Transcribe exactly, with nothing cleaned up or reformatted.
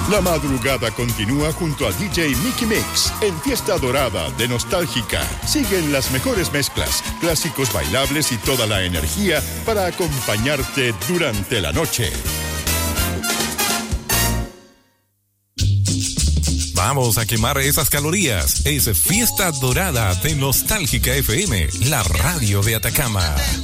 La madrugada continúa junto a D J Mickey Mix en Fiesta Dorada de Nostálgica. Siguen las mejores mezclas, clásicos bailables y toda la energía para acompañarte durante la noche. Vamos a quemar esas calorías. Es Fiesta Dorada de Nostálgica F M, la radio de Atacama.